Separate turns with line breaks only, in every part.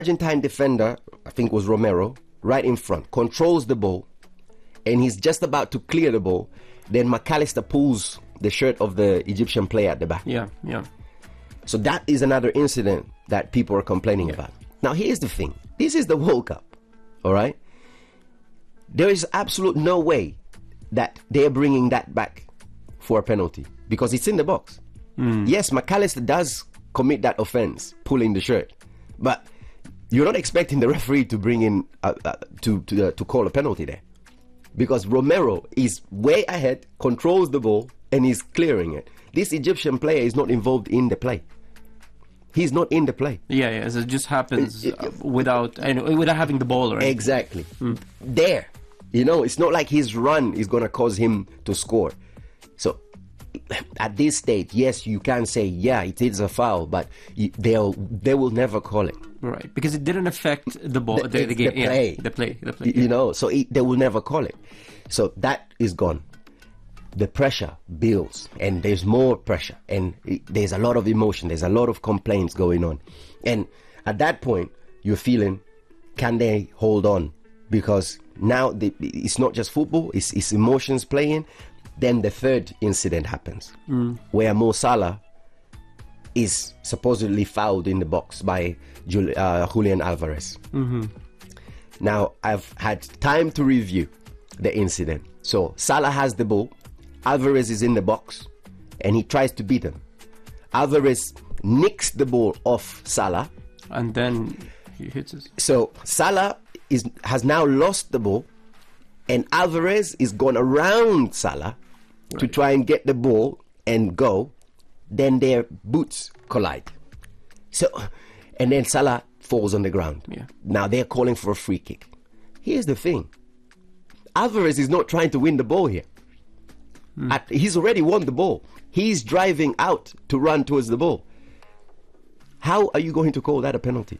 Argentine defender, I think it was Romero, right in front, controls the ball, and he's just about to clear the ball. Then McAllister pulls the shirt of the Egyptian player at the back.
Yeah.
So that is another incident that people are complaining about. Now, here's the thing. This is the World Cup, all right? There is absolute no way that they're bringing that back for a penalty because it's in the box. Yes, McAllister does commit that offense, pulling the shirt, but you're not expecting the referee to bring in to call a penalty there, because Romero is way ahead, controls the ball, and is clearing it. This Egyptian player is not involved in the play. He's not in the play.
Yeah. So it just happens without having the ball or anything.
Exactly. There. It's not like his run is going to cause him to score. So at this stage, yes, you can say, yeah, it is a foul, but they will never call it.
Right, because it didn't affect the ball, the game, the play.
So they will never call it. So that is gone. The pressure builds, and there's more pressure, and there's a lot of emotion, there's a lot of complaints going on. And at that point, you're feeling, can they hold on? Because now it's not just football, it's emotions playing. Then the third incident happens, where Mo Salah is supposedly fouled in the box by Julian Alvarez. Now, I've had time to review the incident. So Salah has the ball, Alvarez is in the box, and he tries to beat him. Alvarez nicks the ball off Salah,
and then he hits it.
So Salah has now lost the ball, and Alvarez is gone around Salah to try and get the ball and go. Then their boots collide. So, and then Salah falls on the ground.
Yeah.
Now they're calling for a free kick. Here's the thing. Alvarez is not trying to win the ball here. He's already won the ball. He's driving out to run towards the ball. How are you going to call that a penalty?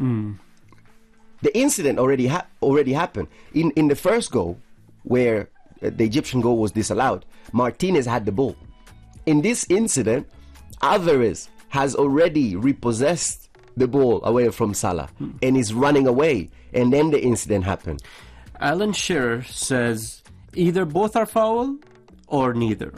The incident already happened. In the first goal, where the Egyptian goal was disallowed, Martinez had the ball. In this incident, Alvarez has already repossessed the ball away from Salah and is running away, and then the incident happened.
Alan Shearer says either both are foul or neither.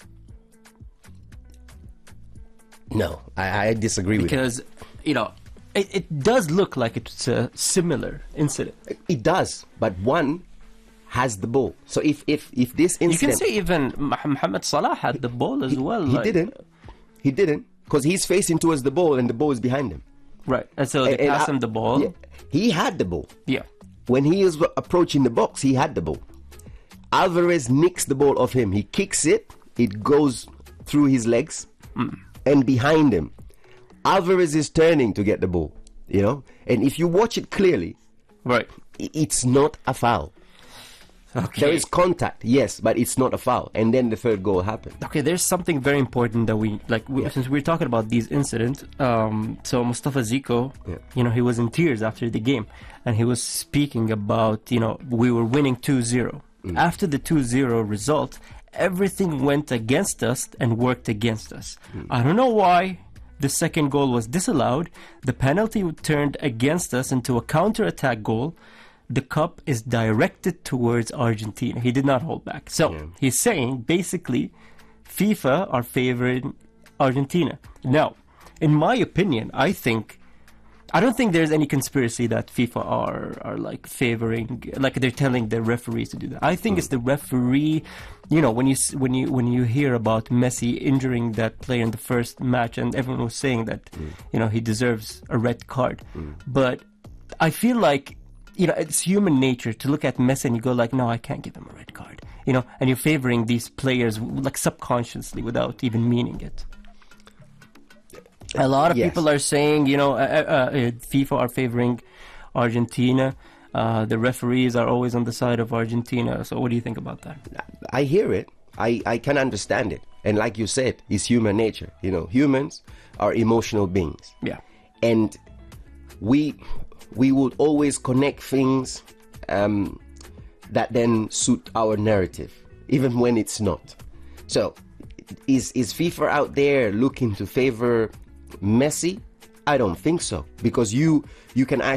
No, I disagree with
because it does look like it's a similar incident.
It does, but one has the ball. So if this incident,
you can say even Mohamed Salah had the ball as well.
He didn't, because he's facing towards the ball and the ball is behind him.
Right, and so they pass him the ball.
Yeah, he had the ball.
Yeah.
When he is approaching the box, he had the ball. Alvarez nicks the ball off him. He kicks it. It goes through his legs and behind him. Alvarez is turning to get the ball, and if you watch it clearly,
right,
it's not a foul.
Okay.
There is contact, yes, but it's not a foul. And then the third goal happened.
Okay, there's something very important that since we're talking about these incidents, so Mustafa Ziko, he was in tears after the game, and he was speaking about, we were winning 2-0. After the 2-0 result, everything went against us and worked against us. I don't know why the second goal was disallowed. The penalty turned against us into a counter-attack goal. The cup is directed towards Argentina. He did not hold back. So he's saying, basically, FIFA are favoring Argentina. Now, in my opinion, I don't think there's any conspiracy that FIFA are like favoring, like they're telling the referees to do that. I think it's the referee. When you hear about Messi injuring that player in the first match, and everyone was saying that he deserves a red card, but I feel like it's human nature to look at Messi and you go like, no, I can't give him a red card. And you're favoring these players like subconsciously without even meaning it. A lot of people are saying, FIFA are favoring Argentina. The referees are always on the side of Argentina. So what do you think about that?
I hear it. I can understand it. And like you said, it's human nature. Humans are emotional beings.
Yeah.
And we would always connect things that then suit our narrative, even when it's not. So is FIFA out there looking to favor Messi? I don't think so, because you can actually